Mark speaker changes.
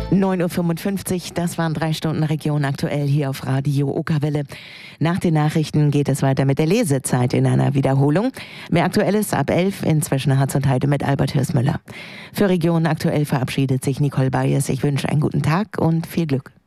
Speaker 1: 9:55 Uhr, das waren 3 Stunden Region aktuell hier auf Radio Okerwelle. Nach den Nachrichten geht es weiter mit der Lesezeit in einer Wiederholung. Mehr Aktuelles ab 11 inzwischen Harz und Heide mit Albert Hirsmüller. Für Region aktuell verabschiedet sich Nicole Bayes. Ich wünsche einen guten Tag und viel Glück.